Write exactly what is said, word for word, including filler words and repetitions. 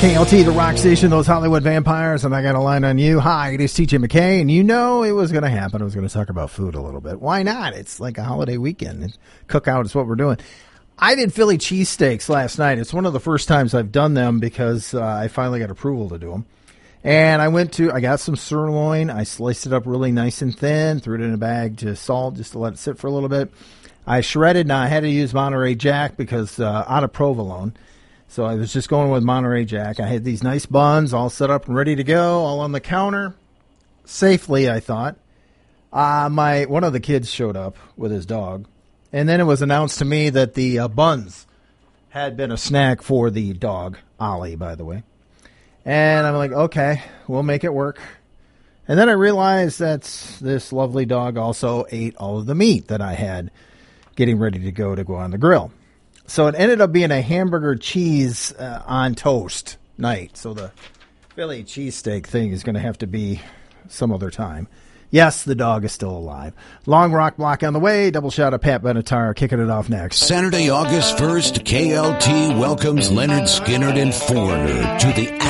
K L T, the rock station, those Hollywood vampires, and I got a line on you. Hi, it is T J McKay, and you know it was going to happen. I was going to talk about food a little bit. Why not? It's like a holiday weekend. Cookout is what we're doing. I did Philly cheesesteaks last night. It's one of the first times I've done them because uh, I finally got approval to do them. And I went to, I got some sirloin. I sliced it up really nice and thin, threw it in a bag to salt just to let it sit for a little bit. I shredded. Now, I had to use Monterey Jack because uh, out of provolone. So I was just going with Monterey Jack. I had these nice buns all set up and ready to go, all on the counter, safely, I thought. Uh, my one of the kids showed up with his dog, and then it was announced to me that the uh, buns had been a snack for the dog, Ollie, by the way. And I'm like, okay, we'll make it work. And then I realized that this lovely dog also ate all of the meat that I had getting ready to go to go on the grill. So it ended up being a hamburger cheese uh, on toast night. So the Philly cheesesteak thing is going to have to be some other time. Yes, the dog is still alive. Long Rock Block on the way. Double shot of Pat Benatar kicking it off next. Saturday, August first, K L T welcomes Leonard Skinner and Foreigner to the